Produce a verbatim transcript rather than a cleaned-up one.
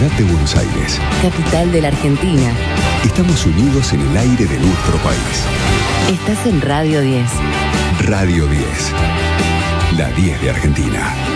ciudad de Buenos Aires, capital de la Argentina. Estamos unidos en el aire de nuestro país. Estás en Radio diez. Radio diez, la diez de Argentina.